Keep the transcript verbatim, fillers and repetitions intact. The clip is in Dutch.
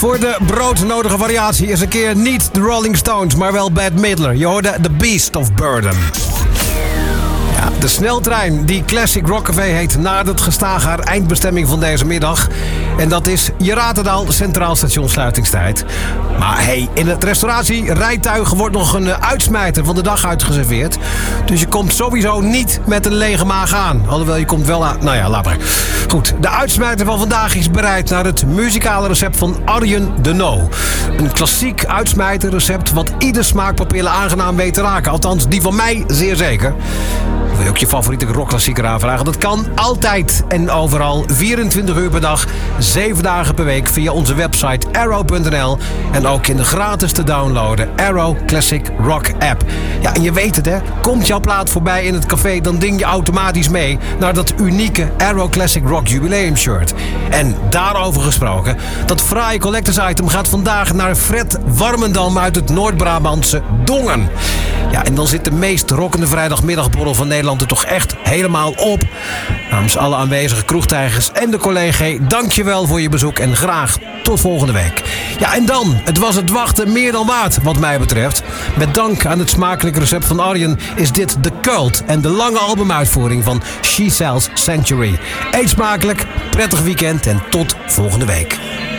Voor de broodnodige variatie is een keer niet de Rolling Stones, maar wel Bette Midler. Je hoorde The Beast of Burden. Ja, de sneltrein die Classic Rock Café heet nadert gestaag haar eindbestemming van deze middag. En dat is Jeratendaal Centraal Station sluitingstijd. Maar hey, in het restauratie Rijtuig wordt nog een uitsmijter van de dag uitgeserveerd. Dus je komt sowieso niet met een lege maag aan. Alhoewel, je komt wel aan... Nou ja, laat maar. Goed, de uitsmijter van vandaag is bereid naar het muzikale recept van Arjen de No. Een klassiek uitsmijterrecept wat ieder smaakpapillen aangenaam weet te raken. Althans, die van mij zeer zeker. Wil je ook je favoriete rockklassieker aanvragen? Dat kan altijd en overal, vierentwintig uur per dag, zeven dagen per week via onze website arrow punt n l en ook in de gratis te downloaden Arrow Classic Rock app. Ja, en je weet het hè, komt jouw plaat voorbij in het café, dan ding je automatisch mee naar dat unieke Arrow Classic Rock Jubileum shirt. En daarover gesproken, dat fraaie collectors item gaat vandaag naar Fred Warmendam uit het Noord-Brabantse Dongen. Ja, en dan zit de meest rockende vrijdagmiddagborrel van Nederland er toch echt helemaal op. Namens alle aanwezige kroegtijgers en de collega, dankjewel voor je bezoek en graag tot volgende week. Ja, en dan, het was het wachten meer dan waard wat mij betreft. Met dank aan het smakelijke recept van Arjen is dit The Cult en de lange albumuitvoering van She Sells Sanctuary. Eet smakelijk, prettig weekend en tot volgende week.